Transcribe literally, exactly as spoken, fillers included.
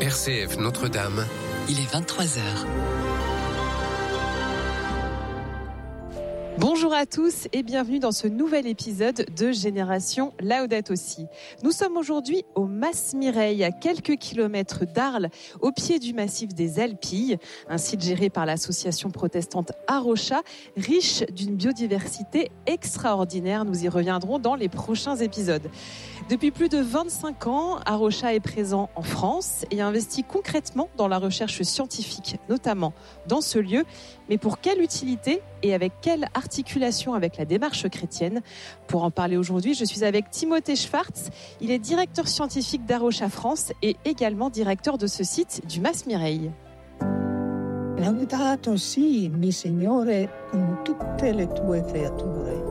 R C F Notre-Dame. Il est vingt-trois heures. Bonjour à tous et bienvenue dans ce nouvel épisode de Génération Laudato Si. Nous sommes aujourd'hui au Mas Mireille, à quelques kilomètres d'Arles, au pied du massif des Alpilles, un site géré par l'association protestante Arocha, riche d'une biodiversité extraordinaire. Nous y reviendrons dans les prochains épisodes. Depuis plus de vingt-cinq ans, Arocha est présent en France et investit concrètement dans la recherche scientifique, notamment dans ce lieu. Mais pour quelle utilité et avec quelle articulation avec la démarche chrétienne? Pour en parler aujourd'hui, je suis avec Timothée Schwartz. Il est directeur scientifique d'Arocha France et également directeur de ce site du Mas Mireille. Laudato si, mi Signore, con tutte le tue creature.